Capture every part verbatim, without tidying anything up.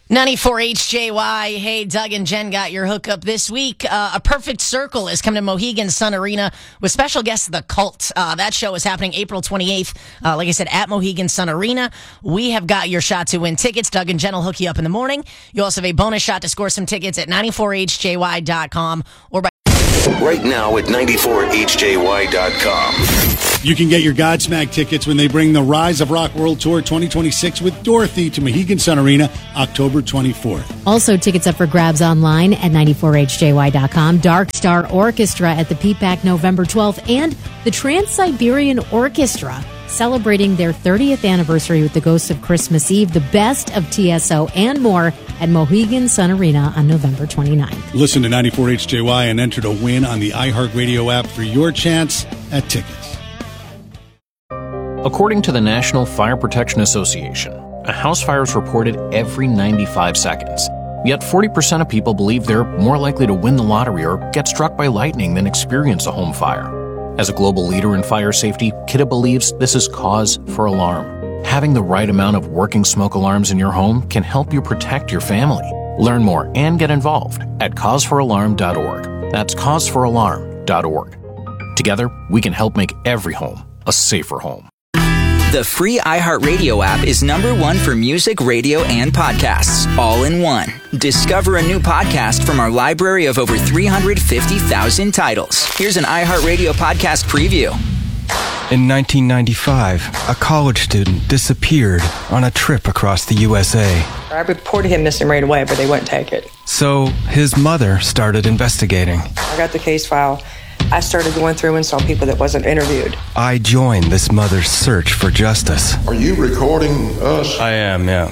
ninety-four H J Y. Hey, Doug and Jen got your hookup this week. Uh, A Perfect Circle is coming to Mohegan Sun Arena with special guest The Cult. Uh, that show is happening April twenty-eighth, uh, like I said, at Mohegan Sun Arena. We have got your shot to win tickets. Doug and Jen will hook you up in the morning. You also have a bonus shot to score some tickets at ninety-four H J Y dot com or by right now at ninety-four H J Y dot com. You can get your Godsmack tickets when they bring the Rise of Rock World Tour twenty twenty-six with Dorothy to Mohegan Sun Arena October twenty-fourth. Also, tickets up for grabs online at ninety-four H J Y dot com. Dark Star Orchestra at the P PAC November twelfth, and the Trans-Siberian Orchestra celebrating their thirtieth anniversary with the Ghosts of Christmas Eve, the best of T S O, and more at Mohegan Sun Arena on November twenty-ninth. Listen to ninety-four H J Y and enter to win on the iHeartRadio app for your chance at tickets. According to the National Fire Protection Association, a house fire is reported every ninety-five seconds. Yet forty percent of people believe they're more likely to win the lottery or get struck by lightning than experience a home fire. As a global leader in fire safety, Kidde believes this is cause for alarm. Having the right amount of working smoke alarms in your home can help you protect your family. Learn more and get involved at cause for alarm dot org. That's cause for alarm dot org. Together, we can help make every home a safer home. The free iHeartRadio app is number one for music, radio, and podcasts, all in one. Discover a new podcast from our library of over three hundred fifty thousand titles. Here's an iHeartRadio podcast preview. In nineteen ninety-five, a college student disappeared on a trip across the U S A. I reported him missing right away, but they wouldn't take it. So his mother started investigating. I got the case file. I started going through and saw people that wasn't interviewed. I joined this mother's search for justice. Are you recording us? I am, yeah.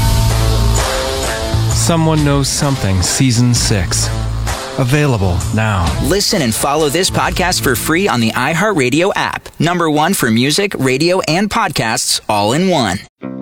Someone Knows Something, Season six. Available now. Listen and follow this podcast for free on the iHeartRadio app. Number one for music, radio, and podcasts, all in one.